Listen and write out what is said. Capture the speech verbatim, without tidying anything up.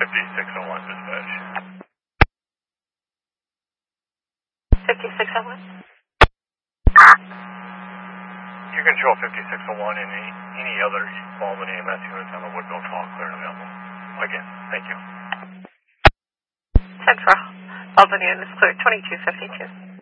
fifty-six oh one dispatch. fifty-six oh one? You control fifty-six oh one and any, any other Baldwin E M S units on the Woodville call clear and available. Again, thank you. Central. Albany is clear, twenty-two fifty-two.